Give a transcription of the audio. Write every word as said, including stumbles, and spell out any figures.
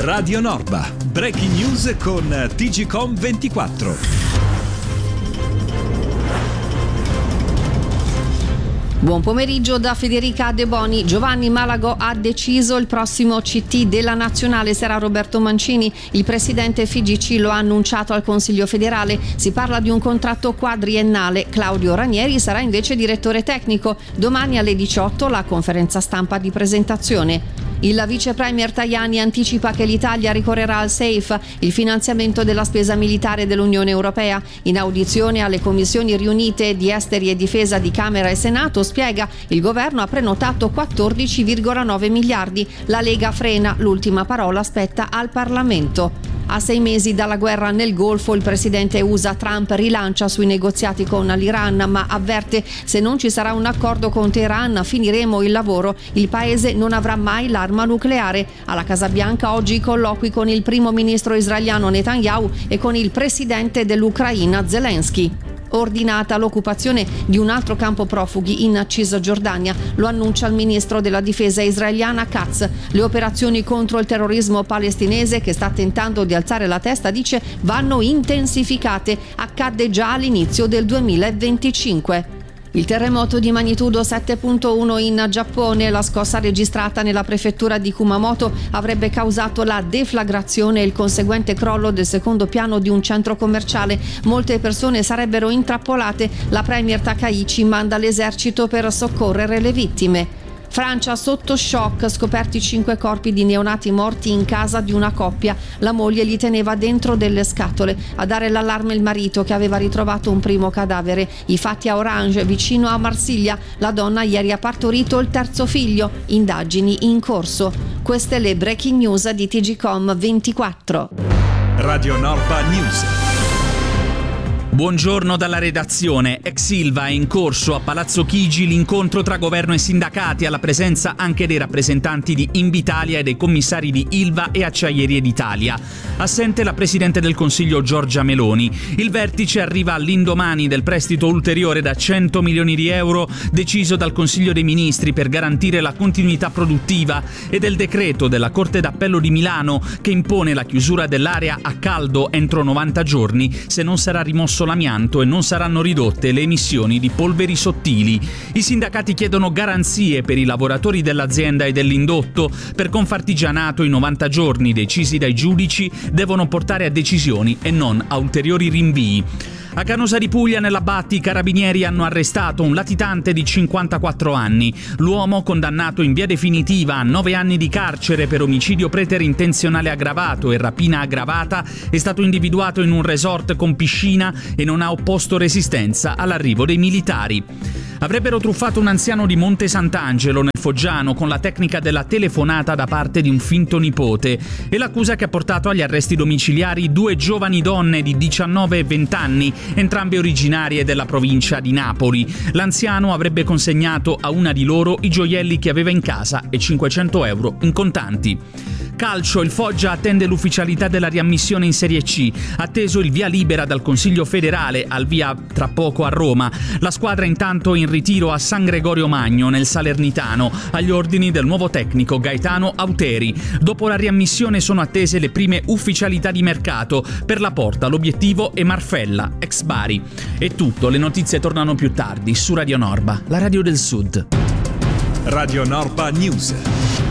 Radio Norba, breaking news con T G C O M ventiquattro. Buon pomeriggio da Federica De Boni. Giovanni Malago ha deciso il prossimo C T della Nazionale sarà Roberto Mancini. Il presidente F I G C lo ha annunciato al Consiglio federale. Si parla di un contratto quadriennale. Claudio Ranieri sarà invece direttore tecnico. Domani alle diciotto la conferenza stampa di presentazione. Il vice premier Tajani anticipa che l'Italia ricorrerà al SAFE, il finanziamento della spesa militare dell'Unione Europea. In audizione alle commissioni riunite di Esteri e Difesa di Camera e Senato spiega il governo ha prenotato quattordici virgola nove miliardi. La Lega frena, l'ultima parola spetta al Parlamento. A sei mesi dalla guerra nel Golfo, il presidente U S A Trump rilancia sui negoziati con l'Iran, ma avverte se non ci sarà un accordo con Teheran finiremo il lavoro. Il paese non avrà mai l'arma nucleare. Alla Casa Bianca oggi i colloqui con il primo ministro israeliano Netanyahu e con il presidente dell'Ucraina Zelensky. Ordinata l'occupazione di un altro campo profughi in Cisgiordania, lo annuncia il ministro della difesa israeliana Katz. Le operazioni contro il terrorismo palestinese, che sta tentando di alzare la testa, dice vanno intensificate. Accadde già all'inizio del duemilaventicinque. Il terremoto di magnitudo sette virgola uno in Giappone, la scossa registrata nella prefettura di Kumamoto avrebbe causato la deflagrazione e il conseguente crollo del secondo piano di un centro commerciale. Molte persone sarebbero intrappolate. La premier Takaichi manda l'esercito per soccorrere le vittime. Francia sotto shock, scoperti cinque corpi di neonati morti in casa di una coppia. La moglie li teneva dentro delle scatole. A dare l'allarme il marito, che aveva ritrovato un primo cadavere. I fatti a Orange, vicino a Marsiglia. La donna ieri ha partorito il terzo figlio. Indagini in corso. Queste le breaking news di T G C O M ventiquattro. Radio Norba News. Buongiorno dalla redazione. Ex Ilva è in corso a Palazzo Chigi l'incontro tra governo e sindacati, alla presenza anche dei rappresentanti di Invitalia e dei commissari di Ilva e Acciaierie d'Italia. Assente la Presidente del Consiglio Giorgia Meloni. Il vertice arriva all'indomani del prestito ulteriore da cento milioni di euro deciso dal Consiglio dei Ministri per garantire la continuità produttiva e del decreto della Corte d'Appello di Milano che impone la chiusura dell'area a caldo entro novanta giorni se non sarà rimosso l'amianto e non saranno ridotte le emissioni di polveri sottili. I sindacati chiedono garanzie per i lavoratori dell'azienda e dell'indotto. Per Confartigianato i novanta giorni decisi dai giudici devono portare a decisioni e non a ulteriori rinvii. A Canosa di Puglia, nella Batti, i carabinieri hanno arrestato un latitante di cinquantaquattro anni. L'uomo, condannato in via definitiva a nove anni di carcere per omicidio preterintenzionale aggravato e rapina aggravata, è stato individuato in un resort con piscina e non ha opposto resistenza all'arrivo dei militari. Avrebbero truffato un anziano di Monte Sant'Angelo, nel Foggiano, con la tecnica della telefonata da parte di un finto nipote. È l'accusa che ha portato agli arresti domiciliari due giovani donne di diciannove e venti anni, entrambe originarie della provincia di Napoli. L'anziano avrebbe consegnato a una di loro i gioielli che aveva in casa e cinquecento euro in contanti. Calcio, il Foggia attende l'ufficialità della riammissione in Serie C, atteso il via libera dal Consiglio federale, al via tra poco a Roma. La squadra intanto in ritiro a San Gregorio Magno, nel Salernitano, agli ordini del nuovo tecnico Gaetano Auteri. Dopo la riammissione sono attese le prime ufficialità di mercato. Per la Porta l'obiettivo è Marfella, ex Bari. È tutto, le notizie tornano più tardi su Radio Norba, la radio del Sud. Radio Norba News.